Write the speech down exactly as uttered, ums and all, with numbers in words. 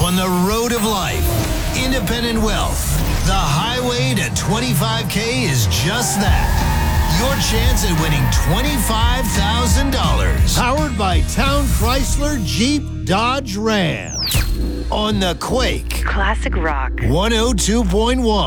on the road of life. Independent wealth. The highway to twenty-five K is just that. Your chance at winning twenty-five thousand dollars. Powered by Town Chrysler Jeep Dodge Ram. On the Quake. Classic rock. one oh two point one.